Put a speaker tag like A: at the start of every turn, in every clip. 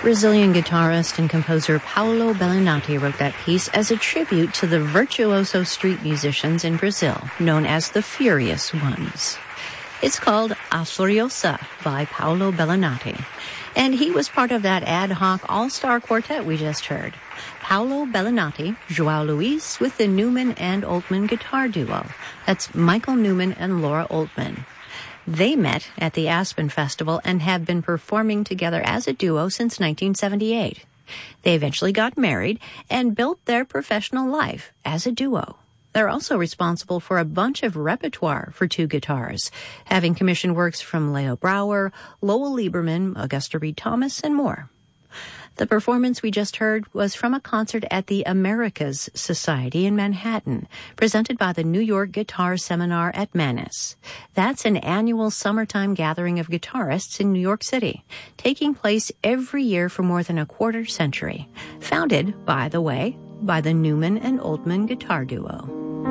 A: Brazilian guitarist and composer Paulo Bellinati wrote that piece as a tribute to the virtuoso street musicians in Brazil, known as the Furious Ones. It's called A Furiosa by Paulo Bellinati, and he was part of that ad hoc all-star quartet we just heard. Paulo Bellinati, João Luis with the Newman and Altman guitar duo. That's Michael Newman and Laura Altman. They met at the Aspen Festival and have been performing together as a duo since 1978. They eventually got married and built their professional life as a duo. They're also responsible for a bunch of repertoire for two guitars, having commissioned works from Leo Brouwer, Lowell Lieberman, Augusta Reed Thomas, and more. The performance we just heard was from a concert at the Americas Society in Manhattan, presented by the New York Guitar Seminar at Mannes. That's an annual summertime gathering of guitarists in New York City, taking place every year for more than a quarter century. Founded, by the way, by the Newman and Altman guitar duo.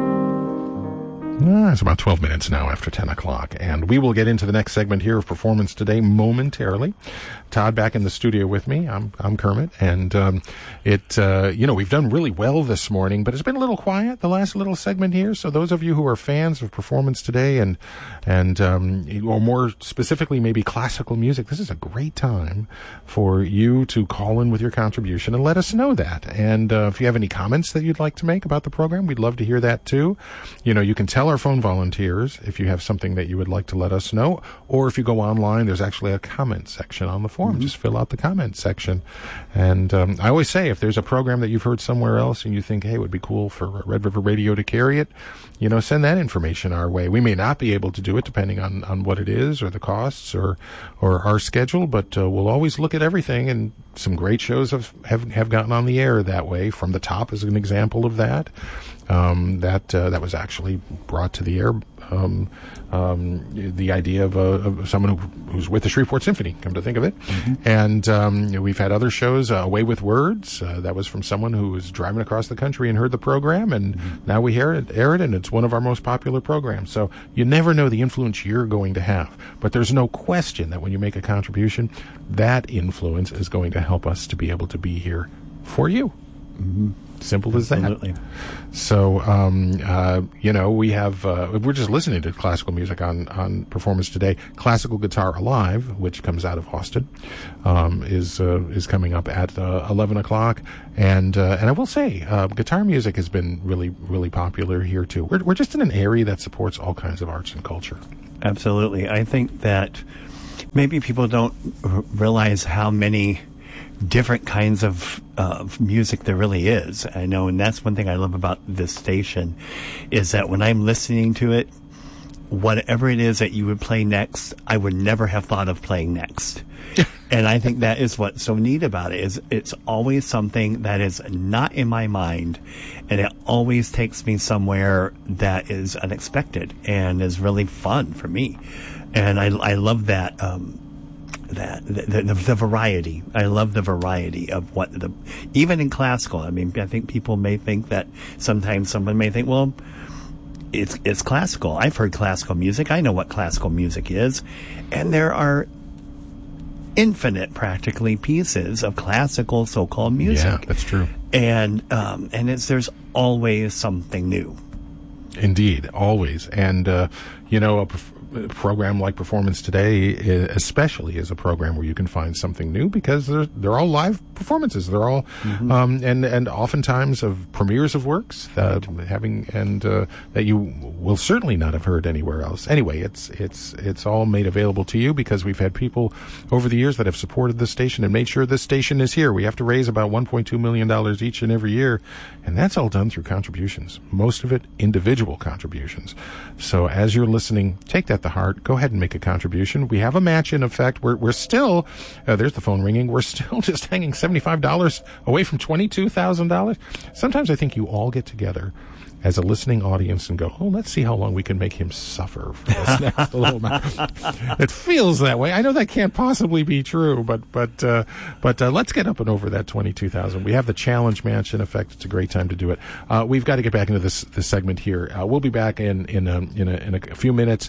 B: It's about 12 minutes now after 10 o'clock, and we will get into the next segment here of Performance Today momentarily. Todd back in the studio with me. I'm Kermit, and we've done really well this morning, but it's been a little quiet the last little segment here. So those of you who are fans of Performance Today and or more specifically maybe classical music, this is a great time for you to call in with your contribution and let us know that. And if you have any comments that you'd like to make about the program, we'd love to hear that too. You can tell our phone volunteers if you have something that you would like to let us know, or if you go online, there's actually a comment section on the forum. Just fill out the comment section. And I always say, if there's a program that you've heard somewhere else and you think, hey, it would be cool for Red River Radio to carry it, send that information our way. We may not be able to do it depending on what it is or the costs or our schedule, but we'll always look at everything, and some great shows have gotten on the air that way. From the Top is an example of that. That was actually brought to the air. The idea of someone who's with the Shreveport Symphony, come to think of it. And we've had other shows, Away with Words. That was from someone who was driving across the country and heard the program, and now we air it, and it's one of our most popular programs. So you never know the influence you're going to have. But there's no question that when you make a contribution, that influence is going to help us to be able to be here for you. Simple as
C: Absolutely.
B: that. So, we have, we're just listening to classical music on Performance Today. Classical Guitar Alive, which comes out of Austin, is coming up at 11 o'clock. And I will say, guitar music has been really, really popular here too. We're just in an area that supports all kinds of arts and culture.
C: Absolutely. I think that maybe people don't realize how many different kinds of music there really is. I know, and that's one thing I love about this station, is that when I'm listening to it, whatever it is that you would play next, I would never have thought of playing next. And I think that is what's so neat about it, is it's always something that is not in my mind, and it always takes me somewhere that is unexpected and is really fun for me. And I love that. The variety. I love the variety of even in classical. I mean, I think people may think that sometimes someone may think, well, it's classical. I've heard classical music. I know what classical music is. And there are infinite, practically, pieces of classical so-called music.
B: Yeah, that's true.
C: And there's always something new.
B: Indeed, always. And, a program like Performance Today especially is a program where you can find something new, because they're all live performances. They're all and oftentimes of premieres of works that you will certainly not have heard anywhere else. Anyway, it's all made available to you because we've had people over the years that have supported this station and made sure this station is here. We have to raise about $1.2 million each and every year, and that's all done through contributions. Most of it individual contributions. So as you're listening, take that to heart. Go ahead and make a contribution. We have a match in effect. We're still, there's the phone ringing. We're still just hanging $75 away from $22,000. Sometimes I think you all get together as a listening audience and go, oh, let's see how long we can make him suffer for this next little amount. It feels that way. I know that can't possibly be true, but let's get up and over that 22,000. We have the challenge match in effect. It's a great time to do it. We've got to get back into this segment here. We'll be back in a few minutes. We'll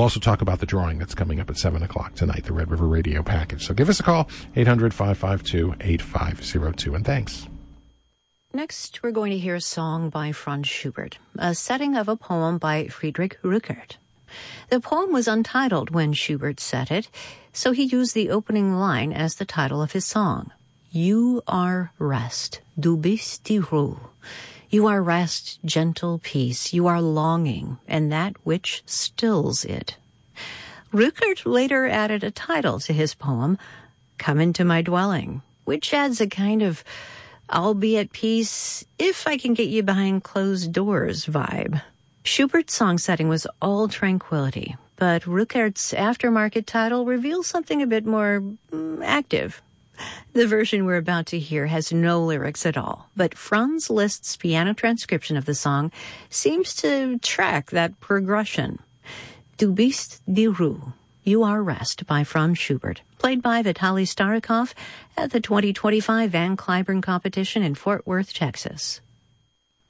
B: also talk about the drawing that's coming up at 7 o'clock tonight, the Red River Radio package. So give us a call, 800-552-8502, and thanks.
A: Next, we're going to hear a song by Franz Schubert, a setting of a poem by Friedrich Rückert. The poem was untitled when Schubert set it, so he used the opening line as the title of his song. You are rest, du bist die Ruhe. You are rest, gentle peace. You are longing, and that which stills it. Rückert later added a title to his poem, Come Into My Dwelling, which adds a kind of I'll be at peace if I can get you behind closed doors vibe. Schubert's song setting was all tranquility, but Rückert's aftermarket title reveals something a bit more active. The version we're about to hear has no lyrics at all, but Franz Liszt's piano transcription of the song seems to track that progression. Du bist die Ruhe. You Are Rest by Franz Schubert, played by Vitaly Starikov at the 2025 Van Cliburn competition in Fort Worth, Texas.